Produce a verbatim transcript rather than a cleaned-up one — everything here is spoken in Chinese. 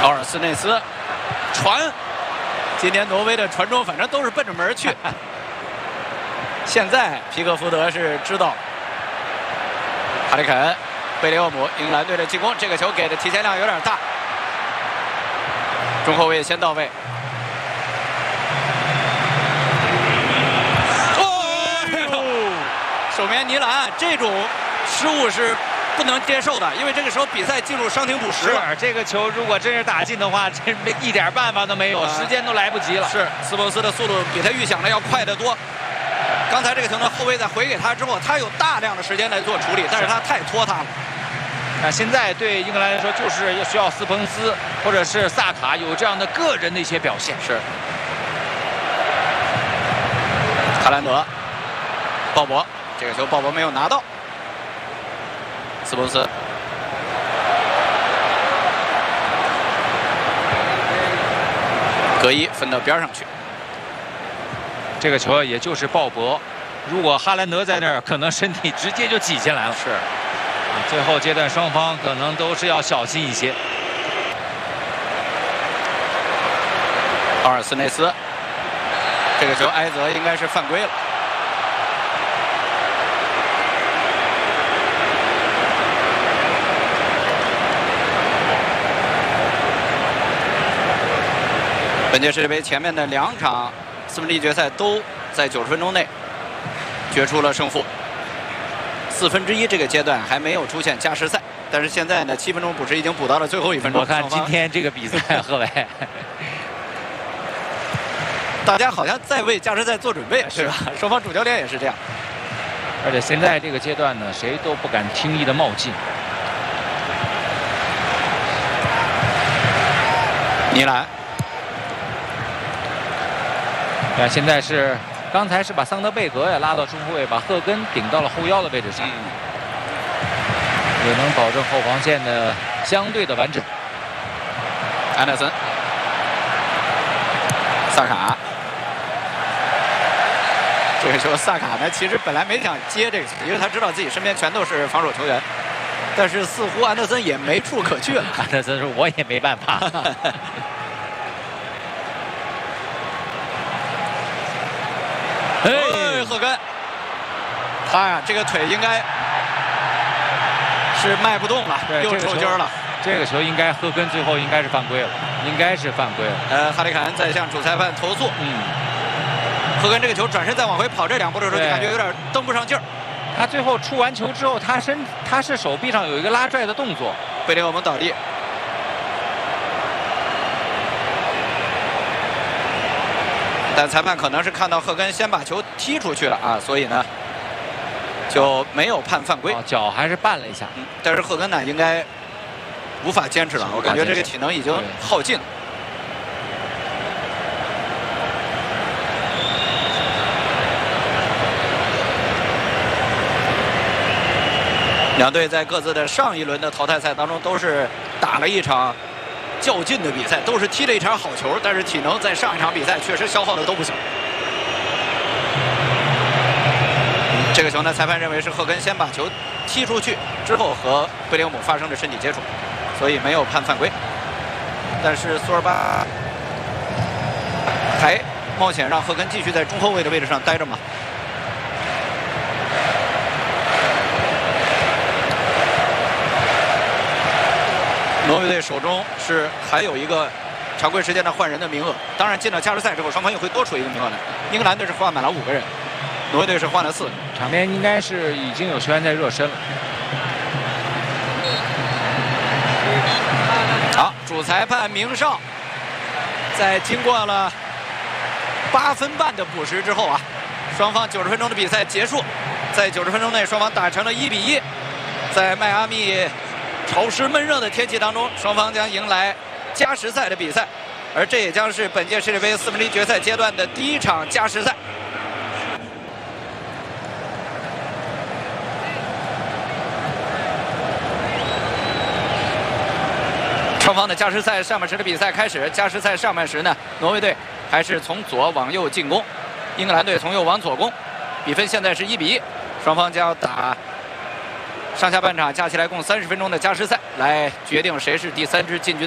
奥尔斯内斯传，今年挪威的传中反正都是奔着门去。现在皮克福德是知道，哈里肯、贝利厄姆，英格兰队的进攻，这个球给的提前量有点大。中后卫先到位。哦，守门尼兰这种失误是不能接受的，因为这个时候比赛进入伤停补时了。 是这个球如果真是打进的话，真是一点办法都没有，时间都来不及了。 是斯彭斯的速度比他预想的要快得多。刚才这个球呢，后卫在回给他之后，他有大量的时间来做处理，但是他太拖沓了。 那现在对英格兰来说，就是需要斯彭斯或者是萨卡有这样的个人的一些表现。 是。哈兰德，鲍勃，这个球鲍勃没有拿到。斯彭斯，格伊分到边上去。 这个球也就是鲍勃，如果哈兰德在那儿，可能身体直接就挤进来了。 是。 最后阶段双方可能都是要小心一些。 奥尔斯内斯，这个球埃泽应该是犯规了。本届世界杯前面的两场四分之一决赛都在九十分钟内决出了胜负。四分之一这个阶段还没有出现加时赛，但是现在呢，七分钟补时已经补到了最后一分钟。 我看今天这个比赛，贺伟， 大家好像在为加时赛做准备，是吧？双方主教练也是这样。 而且现在这个阶段呢，谁都不敢轻易的冒进。 尼兰。 那现在是刚才是把桑德贝格也拉到中后卫，把赫根顶到了后腰的位置上，嗯、也能保证后防线的相对的完整。 安德森、萨卡，这个时候萨卡呢，其实本来没想接这个，因为他知道自己身边全都是防守球员，但是似乎安德森也没处可去了。 安德森说：“我也没办法。” 哎，赫根，他呀，这个腿应该是迈不动了，又抽筋了。 这个球应该赫根最后应该是犯规了，应该是犯规了。 呃，哈里凯恩在向主裁判投诉。 嗯， 赫根这个球转身再往回跑这两步的时候，就感觉有点蹬不上劲儿。 他最后出完球之后，他身他是手臂上有一个拉拽的动作。 贝林厄姆倒地。但裁判可能是看到赫根先把球踢出去了啊，所以呢就没有判犯规。 哦、脚还是绊了一下、 嗯，但是赫根呢应该无法坚持了，我感觉这个体能已经耗尽了。两队在各自的上一轮的淘汰赛当中都是打了一场较劲的比赛，都是踢了一场好球，但是体能在上一场比赛确实消耗的都不小。这个球呢，裁判认为是赫根先把球踢出去，之后和贝林厄姆发生了身体接触，所以没有判犯规。但是苏尔巴还冒险让赫根继续在中后卫的位置上待着嘛。挪威队手中是还有一个常规时间的换人的名额，当然进了加时赛之后，双方又会多出一个名额来。英格兰队是换满了五个人，挪威队是换了四个。 场边应该是已经有球员在热身了。 好，主裁判明绍在经过了八分半的补时之后啊，双方九十分钟的比赛结束，在九十分钟内双方打成了一比一，在迈阿密潮湿闷热的天气当中，双方将迎来加时赛的比赛，而这也将是本届世界杯四分之一决赛阶段的第一场加时赛。双方的加时赛上半时的比赛开始，加时赛上半时呢，挪威队还是从左往右进攻，英格兰队从右往左攻，比分现在是一比一，双方将打上下半场加起来共三十分钟的加时赛，来决定谁是第三支进军。